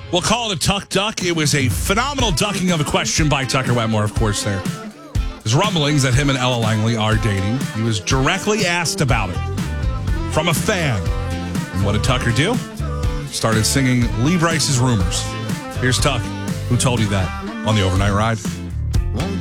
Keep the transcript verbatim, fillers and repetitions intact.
We'll call it a Tuck Duck. It was a phenomenal ducking of a question by Tucker Wetmore, of course, there. There's rumblings that him and Ella Langley are dating. He was directly asked about it from a fan. And what did Tucker do? Started singing Lee Brice's Rumors. Here's Tuck, who told you that on the Overnight Ride.